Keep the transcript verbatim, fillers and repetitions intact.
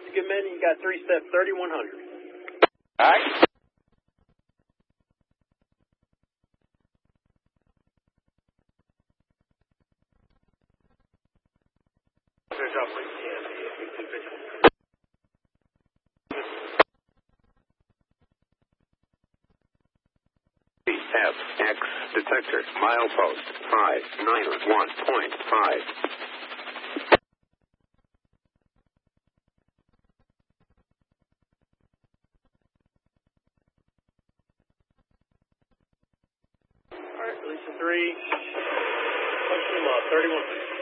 Mister Goodman, you got three step thirty-one hundred. All right. F X detector milepost five nine one point five. All right, Lisa three. Function log thirty-one hundred.